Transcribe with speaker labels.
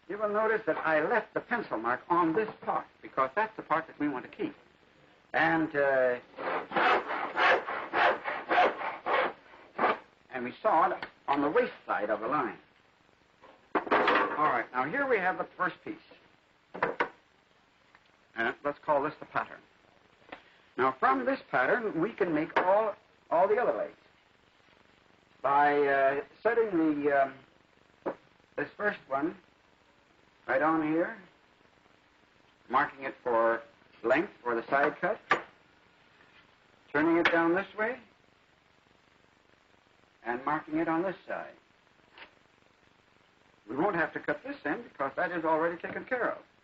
Speaker 1: you will notice that I left the pencil mark on this part because that's the part that we want to keep. And we saw it on the waist side of the line. All right, now here we have the first piece. And let's call this the pattern. Now from this pattern, we can make all the other legs by setting this first one right on here, marking it for length for the side cut, turning it down this way, and marking it on this side. We won't have to cut this end because that is already taken care of.